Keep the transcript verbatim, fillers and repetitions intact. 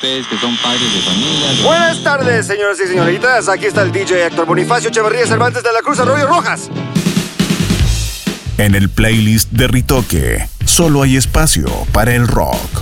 ustedes que son padres de familia. Buenas tardes, señoras y señoritas. Aquí está el D J Héctor Bonifacio Echeverría Cervantes de la Cruz Arroyo Rojas. En el playlist de Ritoque, solo hay espacio para el rock.